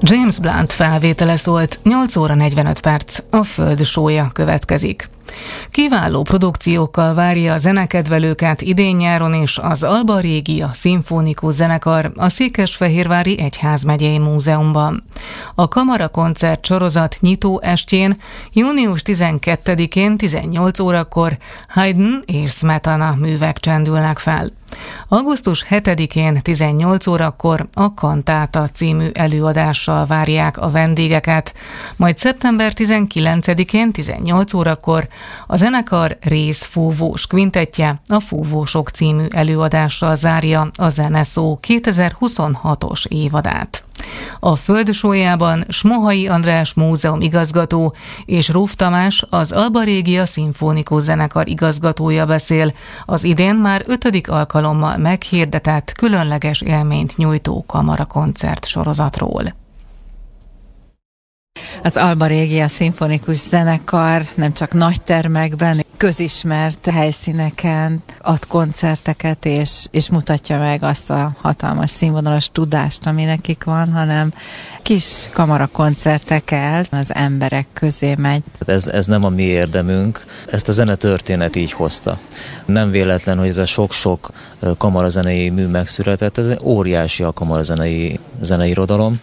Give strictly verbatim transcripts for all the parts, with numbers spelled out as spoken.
James Blunt felvétele szólt, nyolc óra negyvenöt perc, a Föld sója következik. Kiváló produkciókkal várja a zenekedvelőket idén-nyáron is az Alba Regia Szimfonikus Zenekar a Székesfehérvári Egyházmegyei Múzeumban. A kamarakoncert sorozat nyitó estjén június tizenkettedikén tizennyolc órakor Haydn és Smetana művek csendülnek fel. augusztus hetedikén tizennyolc órakor a Kantáta című előadással várják a vendégeket, majd szeptember tizenkilencedikén tizennyolc órakor a zenekar részfúvós kvintettje a Fúvósok című előadással zárja a Zeneszó kétezer-huszonhatos évadát. A Föld sójában Smohai András múzeum igazgató és Ruf Tamás, az Alba Regia Szimfonikus Zenekar igazgatója beszél az idén már ötödik alkalommal meghirdetett különleges élményt nyújtó kamarakoncert sorozatról. Az Alba Regia Szimfonikus Zenekar nem csak nagy termekben, közismert helyszíneken ad koncerteket, és, és mutatja meg azt a hatalmas színvonalas tudást, ami nekik van, hanem kis kamarakoncertekkel az emberek közé megy. Ez, ez nem a mi érdemünk, ezt a zenetörténet így hozta. Nem véletlen, hogy ez a sok-sok kamarazenei mű megszületett, ez óriási a kamarazenei zeneirodalom,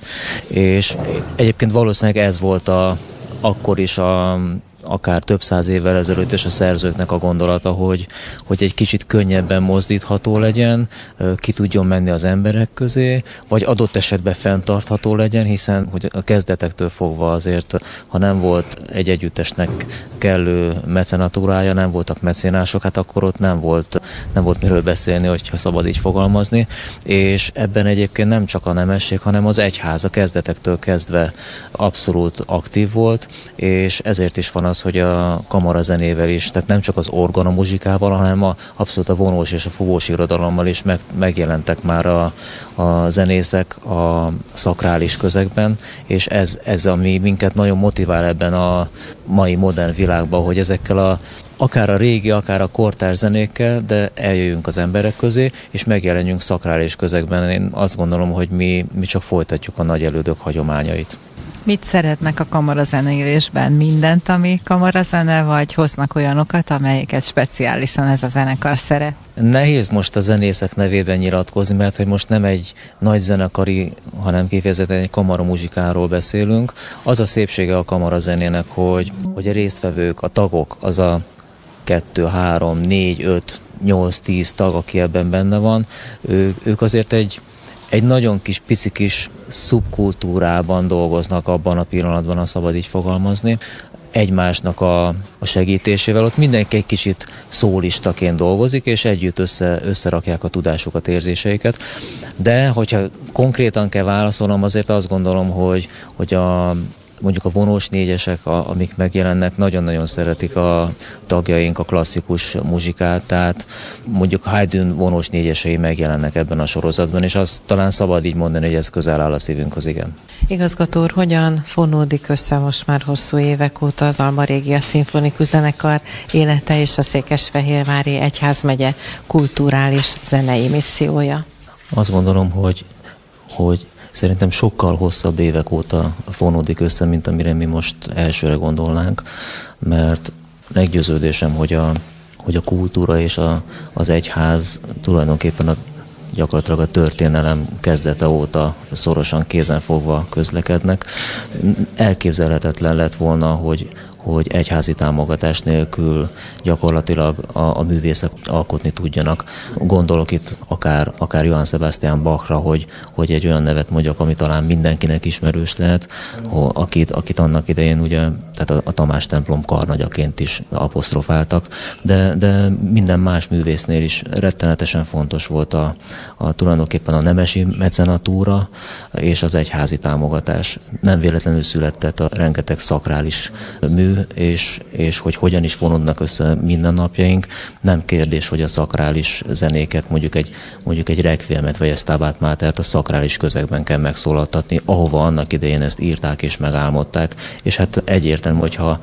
és egyébként valószínűleg ez volt a, akkor is a akár több száz évvel ezelőtt és a szerzőknek a gondolata, hogy, hogy egy kicsit könnyebben mozdítható legyen, ki tudjon menni az emberek közé, vagy adott esetben fenntartható legyen, hiszen hogy a kezdetektől fogva azért, ha nem volt egy együttesnek kellő mecenatúrája, nem voltak mecénások, hát akkor ott nem volt, nem volt miről beszélni, hogyha szabad így fogalmazni, és ebben egyébként nem csak a nemesség, hanem az egyház a kezdetektől kezdve abszolút aktív volt, és ezért is van az, hogy a kamarazenével is, tehát nem csak az organomuzsikával, hanem a, abszolút a vonós és a fúvós irodalommal is meg, megjelentek már a, a zenészek a szakrális közegben, és ez, ez ami minket nagyon motivál ebben a mai modern világban, hogy ezekkel a akár a régi, akár a kortárs zenékkel, de eljöjjünk az emberek közé, és megjelenjünk szakrális közegben. Én azt gondolom, hogy mi, mi csak folytatjuk a nagy elődök hagyományait. Mit szeretnek a kamarazenélésben? Mindent, ami kamarazene, vagy hoznak olyanokat, amelyeket speciálisan ez a zenekar szeret? Nehéz most a zenészek nevében nyilatkozni, mert hogy most nem egy nagy zenekari, hanem kifejezetten egy kamaramuzsikáról beszélünk. Az a szépsége a kamarazenének, hogy, hogy a résztvevők, a tagok, az a kettő, három, négy, öt, nyolc, tíz tag, aki ebben benne van, ő, ők azért egy Egy nagyon kis, pici kis szubkultúrában dolgoznak abban a pillanatban, ha szabad így fogalmazni, egymásnak a, a segítésével. Ott mindenki egy kicsit szólistaként dolgozik, és együtt össze, összerakják a tudásukat, érzéseiket. De hogyha konkrétan kell válaszolnom, azért azt gondolom, hogy, hogy a mondjuk a vonós négyesek, a, amik megjelennek, nagyon-nagyon szeretik a tagjaink a klasszikus muzsikát, tehát mondjuk Haydn vonós négyesei megjelennek ebben a sorozatban, és azt talán szabad így mondani, hogy ez közel áll a szívünkhöz, igen. Igazgató úr, hogyan fonódik össze most már hosszú évek óta az Alba Regia Szimfonikus Zenekar élete és a Székesfehérvári Egyházmegye kulturális zenei missziója? Azt gondolom, hogy, hogy szerintem sokkal hosszabb évek óta fonódik össze, mint amire mi most elsőre gondolnánk, mert meggyőződésem, hogy a, hogy a kultúra és a, az egyház tulajdonképpen a, gyakorlatilag a történelem kezdete óta szorosan kézenfogva közlekednek. Elképzelhetetlen lett volna, hogy hogy egyházi támogatás nélkül gyakorlatilag a, a művészek alkotni tudjanak. Gondolok itt akár, akár Johann Sebastian Bachra, hogy, hogy egy olyan nevet mondjak, ami talán mindenkinek ismerős lehet, akit, akit annak idején ugye, tehát a, a Tamás templom karnagyaként is apostrofáltak, de, de minden más művésznél is rettenetesen fontos volt a, a tulajdonképpen a nemesi mecenatúra és az egyházi támogatás. Nem véletlenül született a rengeteg szakrális mű, És, és hogy hogyan is vonódnak össze mindennapjaink. Nem kérdés, hogy a szakrális zenéket, mondjuk egy, mondjuk egy requiemet vagy egy Stabat Matert a szakrális közegben kell megszólaltatni, ahova annak idején ezt írták és megálmodták. És hát egyértelmű, hogyha,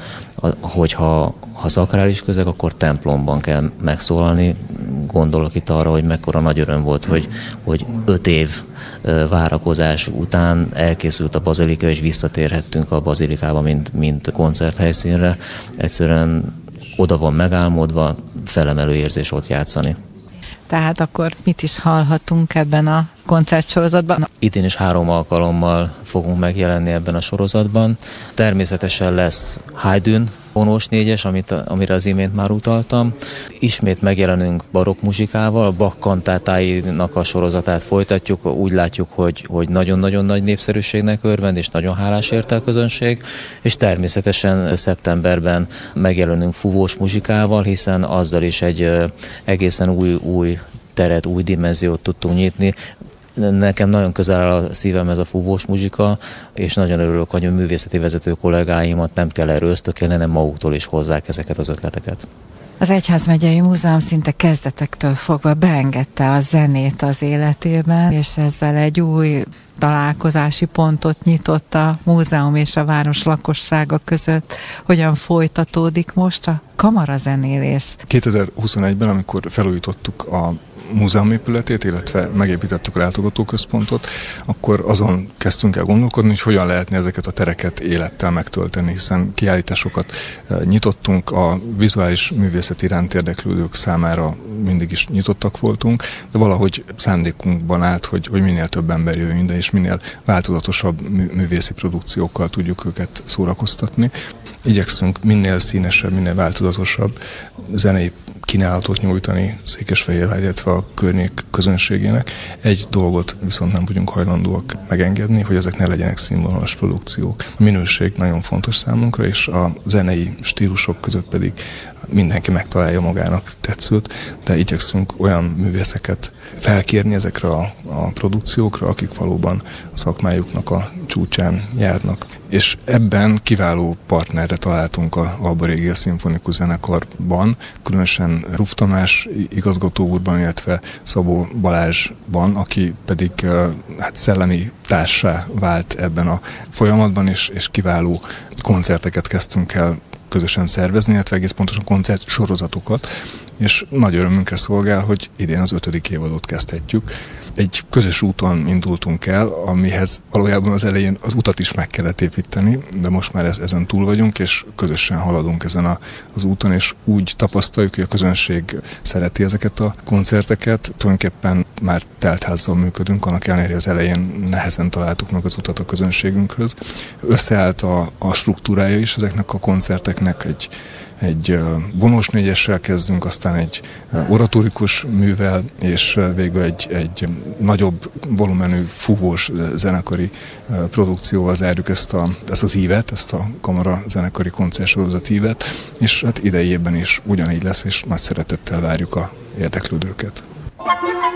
hogyha ha szakrális közeg, akkor templomban kell megszólalni. Gondolok itt arra, hogy mekkora nagy öröm volt, hogy, hogy öt év várakozás után elkészült a bazilika, és visszatérhettünk a bazilikába, mint, mint koncerthelyszínre. Egyszerűen oda van megálmodva, felemelő érzés ott játszani. Tehát akkor mit is hallhatunk ebben a koncertsorozatban? Idén is három alkalommal fogunk megjelenni ebben a sorozatban. Természetesen lesz Haydn vonós négyes, amit, amire az imént már utaltam. Ismét megjelenünk barokk muzsikával, a Bach kantátáinak a sorozatát folytatjuk. Úgy látjuk, hogy, hogy nagyon-nagyon nagy népszerűségnek örvend, és nagyon hálás érte a közönség. És természetesen szeptemberben megjelenünk fúvós muzsikával, hiszen azzal is egy egészen új, új teret, új dimenziót tudtunk nyitni. Nekem nagyon közel áll a szívem ez a fúvós muzsika, és nagyon örülök, hogy a művészeti vezető kollégáimat nem kell erről ösztökélni, hanem maguktól is hozzák ezeket az ötleteket. Az Egyházmegyei Múzeum szinte kezdetektől fogva beengedte a zenét az életében, és ezzel egy új találkozási pontot nyitott a múzeum és a város lakossága között. Hogyan folytatódik most a kamarazenélés? kétezer-huszonegyben, amikor felújítottuk a múzeum épületét, illetve megépítettük a látogatóközpontot, akkor azon kezdtünk el gondolkodni, hogy hogyan lehetne ezeket a tereket élettel megtölteni, hiszen kiállításokat nyitottunk, a vizuális művészet iránt érdeklődők számára mindig is nyitottak voltunk, de valahogy szándékunkban állt, hogy, hogy minél több ember jöjjön ide, és minél változatosabb művészi produkciókkal tudjuk őket szórakoztatni. Igyekszünk minél színesebb, minél változatosabb zenei kínálatot nyújtani Székesfehérvár, illetve a környék közönségének. Egy dolgot viszont nem vagyunk hajlandóak megengedni, hogy ezek ne legyenek színvonalas produkciók. A minőség nagyon fontos számunkra, és a zenei stílusok között pedig mindenki megtalálja magának tetszőt, de igyekszünk olyan művészeket felkérni ezekre a, a produkciókra, akik valóban a szakmájuknak a csúcsán járnak. És ebben kiváló partnerre találtunk a Alba Regia Szimfonikus Zenekarban, különösen Ruf Tamás igazgató úrban, illetve Szabó Balázsban, aki pedig hát szellemi társá vált ebben a folyamatban, és, és kiváló koncerteket kezdtünk el közösen szervezni, illetve egész pontosan koncert sorozatokat, és nagy örömünkre szolgál, hogy idén az ötödik évadot kezdhetjük. Egy közös úton indultunk el, amihez valójában az elején az utat is meg kellett építeni, de most már ezen túl vagyunk, és közösen haladunk ezen a, az úton, és úgy tapasztaljuk, hogy a közönség szereti ezeket a koncerteket. Tulajdonképpen már teltházzal működünk, annak ellenére az elején nehezen találtuk meg az utat a közönségünkhöz. Összeállt a, a struktúrája is ezeknek a koncerteknek, egy Egy vonós négyessel kezdünk, aztán egy oratórikus művel, és végül egy, egy nagyobb volumenű fúvós zenekari produkcióval zárjuk ezt, a, ezt az ívet, ezt a kamara zenekari koncertsorozat ívet, és hát idei évben is ugyanígy lesz, és nagy szeretettel várjuk a érdeklődőket.